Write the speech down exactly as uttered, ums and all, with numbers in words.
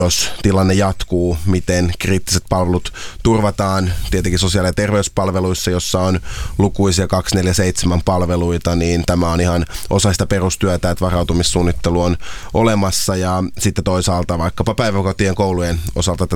jos tilanne jatkuu, miten kriittiset palvelut turvataan. Tietenkin sosiaali- ja terveyspalveluissa, jossa on lukuisia kaksikymmentäneljä palveluita, niin tämä on ihan osa sitä perustyötä, että varautumissuunnittelu on olemassa. Ja sitten toisaalta vaikkapa päiväkotien koulujen osalta